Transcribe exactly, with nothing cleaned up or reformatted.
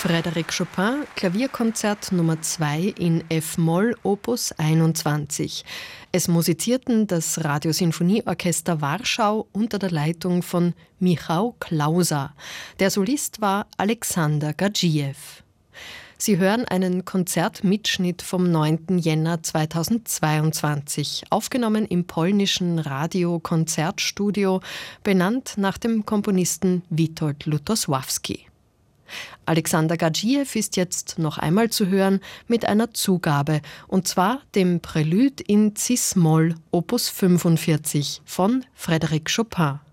Frédéric Chopin, Klavierkonzert Nummer zwei in F-Moll, Opus einundzwanzig. Es musizierten das Radiosinfonieorchester Warschau unter der Leitung von Michał Klausa. Der Solist war Alexander Gadzhiew. Sie hören einen Konzertmitschnitt vom neunten Jänner zweitausendzweiundzwanzig, aufgenommen im polnischen Radio-Konzertstudio, benannt nach dem Komponisten Witold Lutosławski. Alexander Gadzhiew ist jetzt noch einmal zu hören mit einer Zugabe, und zwar dem Prälude in Cis-Moll, Opus fünfundvierzig von Frédéric Chopin.